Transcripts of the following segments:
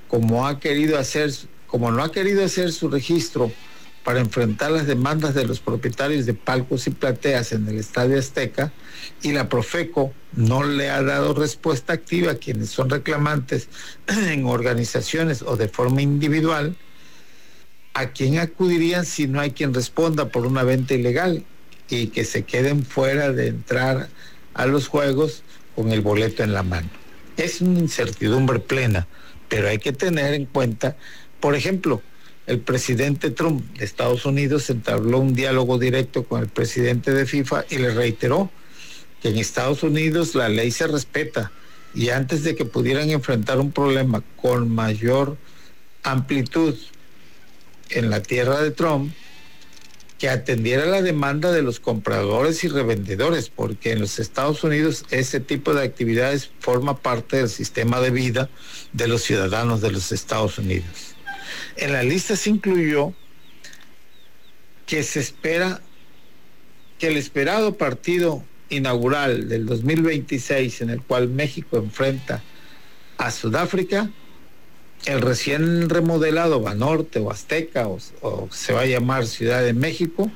como no ha querido hacer su registro para enfrentar las demandas de los propietarios de palcos y plateas en el Estadio Azteca, y la Profeco no le ha dado respuesta activa a quienes son reclamantes en organizaciones o de forma individual, ¿a quién acudirían si no hay quien responda por una venta ilegal y que se queden fuera de entrar a los juegos con el boleto en la mano? Es una incertidumbre plena, pero hay que tener en cuenta, por ejemplo, el presidente Trump de Estados Unidos entabló un diálogo directo con el presidente de FIFA y le reiteró que en Estados Unidos la ley se respeta, y antes de que pudieran enfrentar un problema con mayor amplitud en la tierra de Trump, que atendiera la demanda de los compradores y revendedores, porque en los Estados Unidos ese tipo de actividades forma parte del sistema de vida de los ciudadanos de los Estados Unidos. En la lista se incluyó que se espera que el esperado partido inaugural del 2026, en el cual México enfrenta a Sudáfrica, el recién remodelado Banorte o Azteca, o se va a llamar Ciudad de México,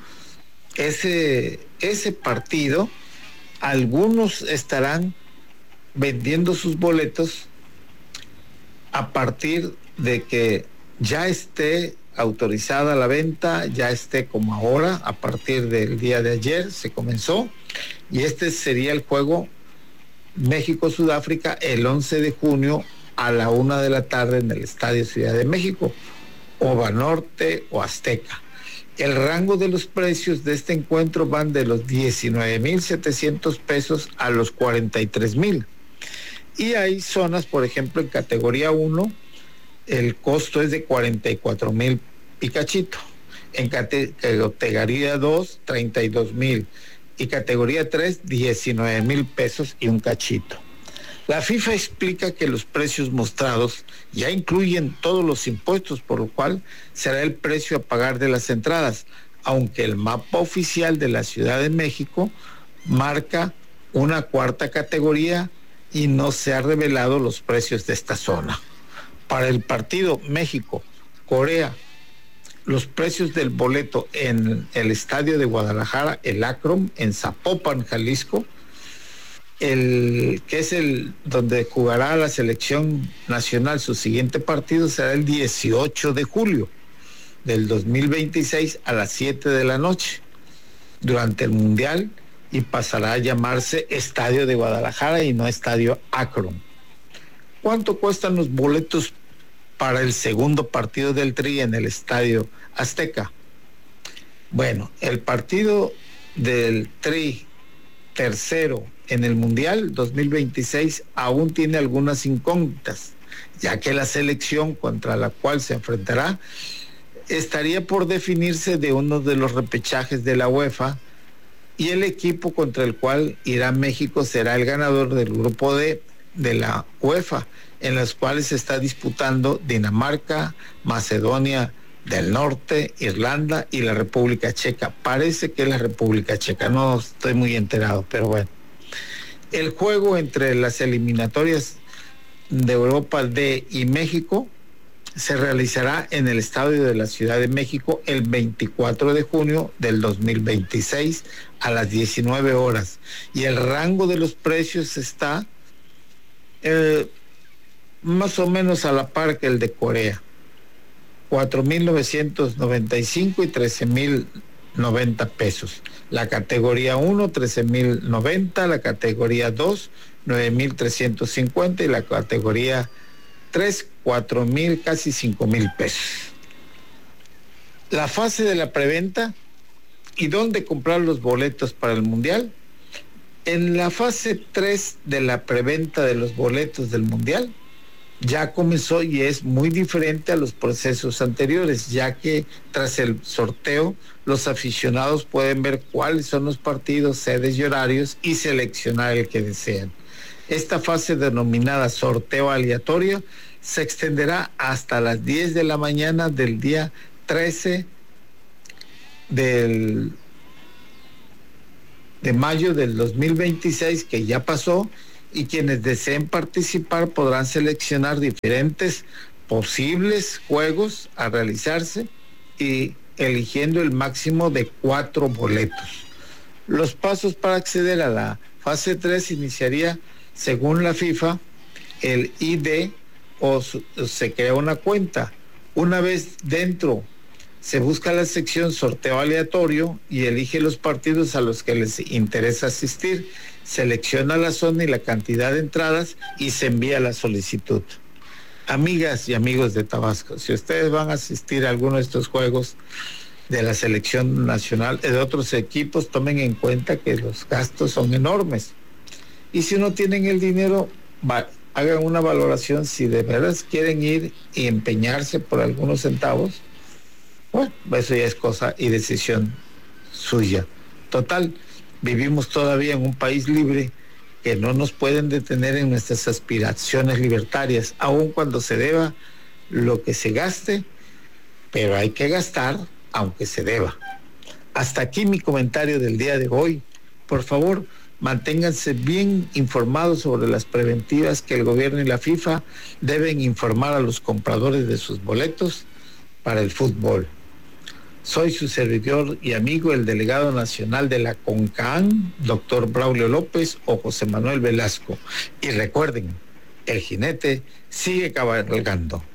ese partido, algunos estarán vendiendo sus boletos a partir de que ya esté autorizada la venta, ya esté como ahora, a partir del día de ayer se comenzó, y este sería el juego México-Sudáfrica el 11 de junio a la 1 de la tarde en el Estadio Ciudad de México, o Banorte o Azteca. El rango de los precios de este encuentro van de los 19,700 pesos a los 43,000. Y hay zonas, por ejemplo, en categoría 1, el costo es de 44,000 y cachito. En categoría 2, 32,000. Y categoría 3, 19,000 pesos y un cachito. La FIFA explica que los precios mostrados ya incluyen todos los impuestos, por lo cual será el precio a pagar de las entradas, aunque el mapa oficial de la Ciudad de México marca una cuarta categoría y no se han revelado los precios de esta zona. Para el partido México-Corea, los precios del boleto en el estadio de Guadalajara, el Akron, en Zapopan, Jalisco, que es donde jugará la selección nacional su siguiente partido, será el 18 de julio del 2026 a las 7 de la noche durante el Mundial, y pasará a llamarse Estadio de Guadalajara y no Estadio Akron. ¿Cuánto cuestan los boletos para el segundo partido del Tri en el Estadio Azteca? Bueno, el partido del Tri tercero en el Mundial 2026 aún tiene algunas incógnitas, ya que la selección contra la cual se enfrentará estaría por definirse de uno de los repechajes de la UEFA, y el equipo contra el cual irá México será el ganador del grupo D de la UEFA, en los cuales se está disputando Dinamarca, Macedonia del Norte, Irlanda y la República Checa. Parece que es la República Checa, no estoy muy enterado, pero bueno. El juego entre las eliminatorias de Europa D y México se realizará en el Estadio de la Ciudad de México el 24 de junio del 2026 a las 19 horas. Y el rango de los precios está más o menos a la par que el de Corea. 4,995 y 13,090 pesos. La categoría 1, 13,090, la categoría 2, 9,350 y la categoría 3, 4,000, casi 5,000 pesos. La fase de la preventa y dónde comprar los boletos para el Mundial. En la fase 3 de la preventa de los boletos del Mundial ya comenzó y es muy diferente a los procesos anteriores, ya que tras el sorteo los aficionados pueden ver cuáles son los partidos, sedes y horarios y seleccionar el que desean. Esta fase, denominada sorteo aleatorio, se extenderá hasta las 10 de la mañana del día 13 de mayo del 2026, que ya pasó, y quienes deseen participar podrán seleccionar diferentes posibles juegos a realizarse y eligiendo el máximo de 4 boletos. Los pasos para acceder a la fase 3 iniciaría, según la FIFA, el ID o se crea una cuenta. Una vez dentro, se busca la sección sorteo aleatorio y elige los partidos a los que les interesa asistir, selecciona la zona y la cantidad de entradas y se envía la solicitud. Amigas y amigos de Tabasco, si ustedes van a asistir a alguno de estos juegos de la selección nacional, de otros equipos, tomen en cuenta que los gastos son enormes. Y si no tienen el dinero, hagan una valoración si de veras quieren ir y empeñarse por algunos centavos. Bueno, eso ya es cosa y decisión suya. Total, vivimos todavía en un país libre que no nos pueden detener en nuestras aspiraciones libertarias, aun cuando se deba lo que se gaste, pero hay que gastar aunque se deba. Hasta aquí mi comentario del día de hoy. Por favor, manténganse bien informados sobre las preventivas que el gobierno y la FIFA deben informar a los compradores de sus boletos para el fútbol. Soy su servidor y amigo, el delegado nacional de la CONCAN, doctor Braulio López o José Manuel Velasco. Y recuerden, el jinete sigue cabalgando.